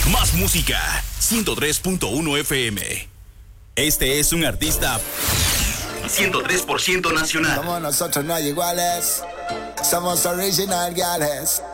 Más música, 103.1 FM. Este es un artista 103% nacional. Somos nosotros no hay iguales. Somos original gales.